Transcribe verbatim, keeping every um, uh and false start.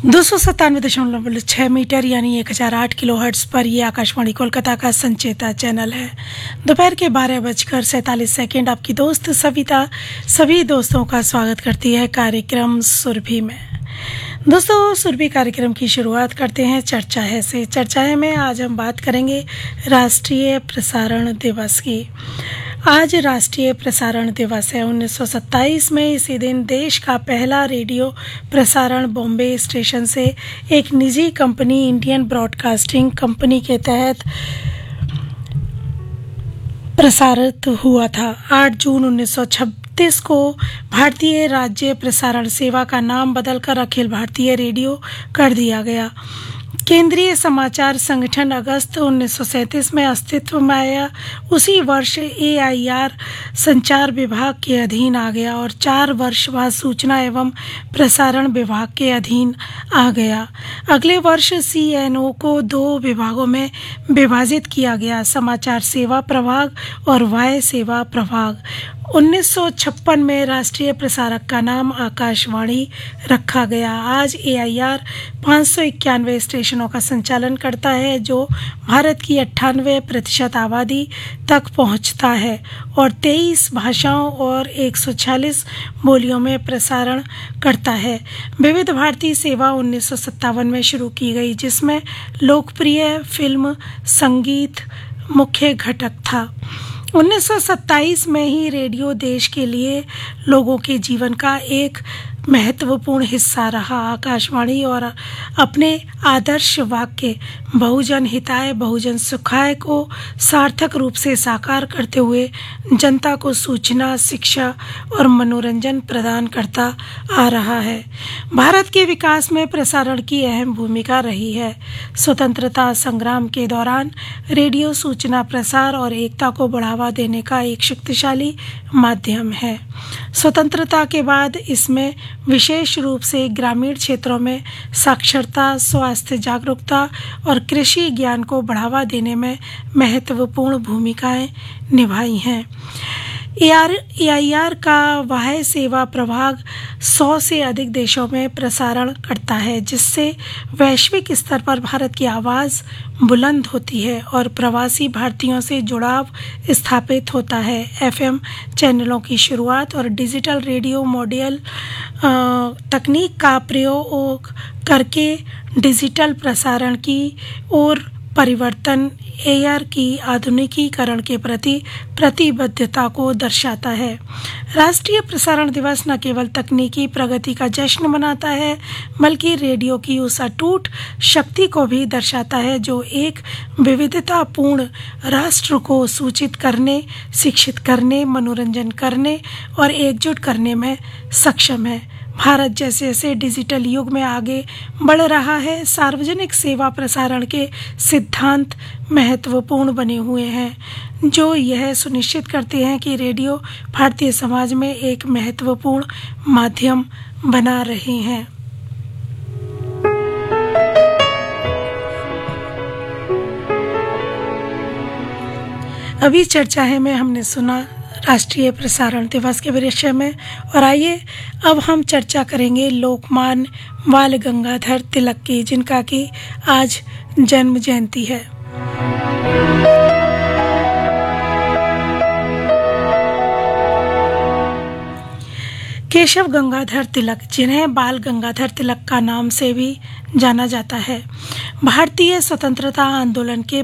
दो सौ सत्तानवे दशमलव छः मीटर यानी एक हजार आठ किलो हर्ट्स पर ये आकाशवाणी कोलकाता का संचेता चैनल है। दोपहर के बारह बजकर सैंतालीस सेकेंड आपकी दोस्त सविता सभी दोस्तों का स्वागत करती है कार्यक्रम सुरभि में। दोस्तों, सुरभि कार्यक्रम की शुरुआत करते हैं चर्चा है से। चर्चा है में आज हम बात करेंगे राष्ट्रीय प्रसारण दिवस की। आज राष्ट्रीय प्रसारण दिवस है। उन्नीस सौ सत्ताईस में इसी दिन देश का पहला रेडियो प्रसारण बॉम्बे स्टेशन से एक निजी कंपनी इंडियन ब्रॉडकास्टिंग कंपनी के तहत प्रसारित हुआ था। आठ जून उन्नीस सौ छत्तीस को भारतीय राज्य प्रसारण सेवा का नाम बदलकर अखिल भारतीय रेडियो कर दिया गया। केंद्रीय समाचार संगठन अगस्त उन्नीस सौ सैंतीस में अस्तित्व में आया। उसी वर्ष ए आई आर संचार विभाग के अधीन आ गया और चार वर्ष बाद सूचना एवं प्रसारण विभाग के अधीन आ गया। अगले वर्ष सी एन ओ को दो विभागों में विभाजित किया गया, समाचार सेवा प्रभाग और वाय सेवा प्रभाग। उन्नीस सौ छप्पन में राष्ट्रीय प्रसारक का नाम आकाशवाणी रखा गया। आज ए आई आर पाँच सौ इक्यानवे स्टेशनों का संचालन करता है, जो भारत की अट्ठानवे प्रतिशत आबादी तक पहुंचता है और तेईस भाषाओं और एक सौ छियालीस बोलियों में प्रसारण करता है। विविध भारती सेवा उन्नीस सौ सत्तावन में शुरू की गई, जिसमें लोकप्रिय फिल्म संगीत मुख्य घटक था। उन्नीस सौ सत्ताईस में ही रेडियो देश के लिए लोगों के जीवन का एक महत्वपूर्ण हिस्सा रहा। आकाशवाणी और अपने आदर्श वाक्य बहुजन हिताय बहुजन सुखाय को सार्थक रूप से साकार करते हुए जनता को सूचना, शिक्षा और मनोरंजन प्रदान करता आ रहा है। भारत के विकास में प्रसारण की अहम भूमिका रही है। स्वतंत्रता संग्राम के दौरान रेडियो सूचना, प्रसार और एकता को बढ़ावा देने का एक शक्तिशाली माध्यम है। स्वतंत्रता के बाद इसमें विशेष रूप से ग्रामीण क्षेत्रों में साक्षरता, स्वास्थ्य जागरूकता और कृषि ज्ञान को बढ़ावा देने में महत्वपूर्ण भूमिकाएं निभाई हैं। ए आई आर का वाह्य सेवा प्रभाग सौ से अधिक देशों में प्रसारण करता है, जिससे वैश्विक स्तर पर भारत की आवाज़ बुलंद होती है और प्रवासी भारतीयों से जुड़ाव स्थापित होता है। एफ एम चैनलों की शुरुआत और डिजिटल रेडियो मॉड्यूल तकनीक का प्रयोग करके डिजिटल प्रसारण की ओर परिवर्तन एआर की आधुनिकीकरण के प्रति प्रतिबद्धता को दर्शाता है। राष्ट्रीय प्रसारण दिवस न केवल तकनीकी प्रगति का जश्न मनाता है, बल्कि रेडियो की उस अटूट शक्ति को भी दर्शाता है जो एक विविधतापूर्ण राष्ट्र को सूचित करने, शिक्षित करने, मनोरंजन करने और एकजुट करने में सक्षम है। भारत जैसे जैसे डिजिटल युग में आगे बढ़ रहा है, सार्वजनिक सेवा प्रसारण के सिद्धांत महत्वपूर्ण बने हुए हैं, जो यह सुनिश्चित करते हैं कि रेडियो भारतीय समाज में एक महत्वपूर्ण माध्यम बना रहे हैं। अभी चर्चा है में हमने सुना राष्ट्रीय प्रसारण दिवस के विषय में, और आइए अब हम चर्चा करेंगे लोकमान्य बाल गंगाधर तिलक की, जिनका कि आज जन्म जयंती है। केशव गंगाधर तिलक, जिन्हें बाल गंगाधर तिलक का नाम से भी जाना जाता है, भारतीय स्वतंत्रता आंदोलन के